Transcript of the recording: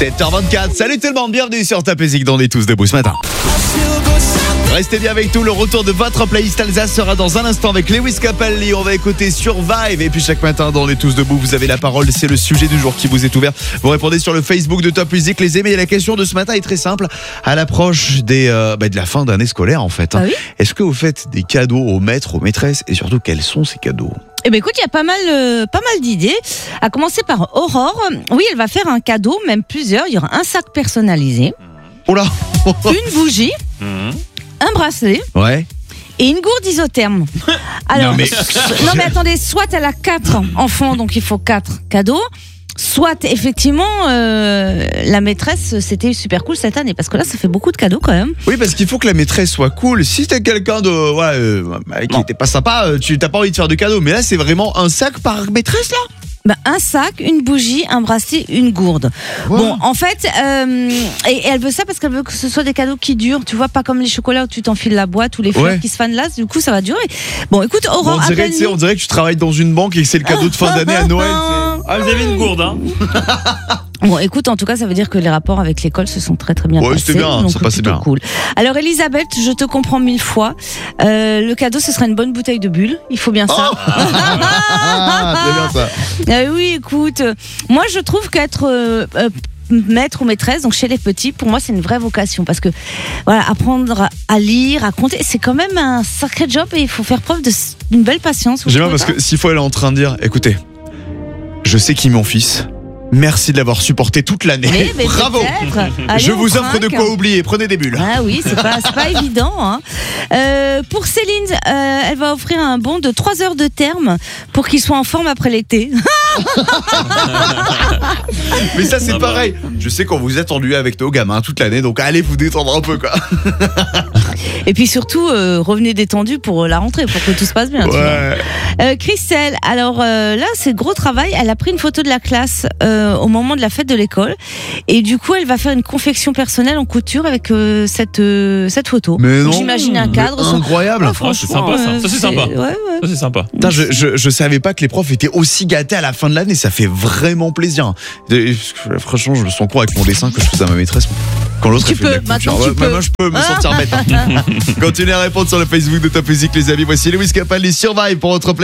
7h24, salut tout le monde, bienvenue sur Top Music dans On est tous debout ce matin. Restez bien avec nous, le retour de votre playlist Alsace sera dans un instant avec Lewis Capaldi. On va écouter Survive et puis chaque matin dans On est tous debout, vous avez la parole, c'est le sujet du jour qui vous est ouvert. Vous répondez sur le Facebook de Top Music, les amis. Et la question de ce matin est très simple, à l'approche de la fin d'année scolaire en fait. Ah oui. Est-ce que vous faites des cadeaux aux maîtres, aux maîtresses et surtout quels sont ces cadeaux ? Eh ben écoute, il y a pas mal d'idées. À commencer par Aurore. Oui, elle va faire un cadeau, même plusieurs. Il y aura un sac personnalisé, Oh là. une bougie, un bracelet Ouais. et une gourde isotherme. Alors, Non, mais- non mais attendez, soit elle a 4 enfants, donc il faut 4 cadeaux. Soit effectivement la maîtresse, c'était super cool cette année parce que là ça fait beaucoup de cadeaux quand même. Oui, parce qu'il faut que la maîtresse soit cool. Si t'es quelqu'un de qui était pas sympa, tu t'as pas envie de faire de cadeaux. Mais là, c'est vraiment un sac par maîtresse là. Ben, un sac, une bougie, un bracelet, une gourde. Ouais. Bon, en fait, et elle veut ça parce qu'elle veut que ce soit des cadeaux qui durent. Tu vois, pas comme les chocolats où tu t'enfiles la boîte ou les fleurs Ouais. qui se fanent là. Du coup, ça va durer. Bon, écoute, Bon, Aurore, on dirait que tu travailles dans une banque et que c'est le cadeau de fin d'année à Noël. Ah, vous avez une gourde, hein? Bon, écoute, en tout cas, ça veut dire que les rapports avec l'école se sont très très bien Ouais, passés. c'était bien, donc ça passait plutôt bien. cool. Alors, Elisabeth, je te comprends 1000 fois. Le cadeau, ce sera une bonne bouteille de bulle. Il faut bien ça. C'est bien ça. Oui, écoute, moi je trouve qu'être maître ou maîtresse, donc chez les petits, pour moi c'est une vraie vocation parce que voilà, apprendre à lire, à compter, c'est quand même un sacré job et il faut faire preuve d'une belle patience. J'aime bien parce que s'il faut, elle est en train de dire, écoutez, je sais qui est mon fils. Merci de l'avoir supporté toute l'année. Mais Bravo. peut-être. Allez, Je on vous offre de trinque. quoi oublier. Prenez des bulles. Ah oui, c'est pas évident. Hein. Pour Céline, elle va offrir un bon de 3 heures de terme pour qu'il soit en forme après l'été. Mais ça, c'est pareil. Je sais qu'on vous a tendu avec nos gamins toute l'année, donc allez vous détendre un peu, quoi. Et puis surtout, revenez détendu pour la rentrée, pour que tout se passe bien. tu vois. Christelle, alors là, c'est gros travail. Elle a pris une photo de la classe au moment de la fête de l'école. Et du coup, elle va faire une confection personnelle en couture avec cette photo. Mais Donc, non. j'imagine un cadre. Incroyable. Ah, franchement, c'est sympa, ça. Ça, c'est sympa. Ouais. Ça, c'est sympa. Putain, je savais pas que les profs étaient aussi gâtés à la fin de l'année. Ça fait vraiment plaisir. Franchement, je me sens con avec mon dessin que je faisais à ma maîtresse. Quand l'autre Tu elle fait de la peux, maintenant, couture. tu peux. Moi, je peux me sentir bête. Continuez à répondre sur le Facebook de Top Music, les amis. Voici Lewis Capaldi, Survive pour votre